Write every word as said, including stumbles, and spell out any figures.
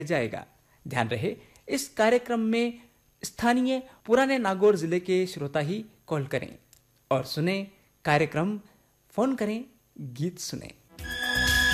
जाएगा। ध्यान रहे, इस कार्यक्रम में स्थानीय पुराने नागौर जिले के श्रोता ही कॉल करें और सुने कार्यक्रम, फोन करें, गीत सुने।